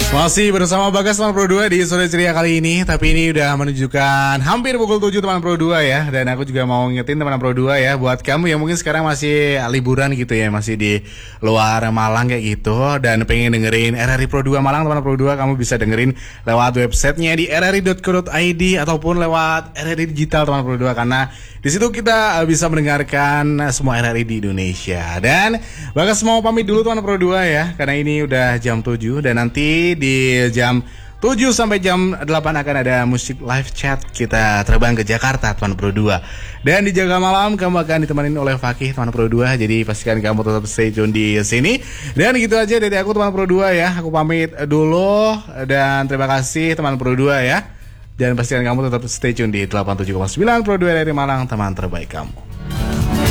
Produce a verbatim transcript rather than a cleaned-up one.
Masih bersama Bagas teman Pro dua di sore ceria kali ini. Tapi ini udah menunjukkan hampir pukul tujuh teman Pro dua ya. Dan aku juga mau ngingetin teman Pro dua ya, buat kamu yang mungkin sekarang masih liburan gitu ya, masih di luar Malang kayak gitu, dan pengen dengerin R R I Pro dua Malang teman Pro dua, kamu bisa dengerin lewat websitenya di r r i dot co dot i d ataupun lewat R R I Digital teman Pro dua, karena di situ kita bisa mendengarkan semua R R I di Indonesia. Dan Bagas mau pamit dulu teman Pro dua ya, karena ini udah jam tujuh, dan nanti di jam tujuh sampai jam delapan akan ada musik live chat. Kita terbang ke Jakarta teman Pro dua. Dan di Jaga Malam kamu akan ditemenin oleh Fakih teman Pro dua. Jadi pastikan kamu tetap stay tune di sini. Dan gitu aja dari aku teman Pro dua ya. Aku pamit dulu dan terima kasih teman Pro dua ya. Dan pastikan kamu tetap stay tune di delapan puluh tujuh koma sembilan Pro dua dari Malang, teman terbaik kamu.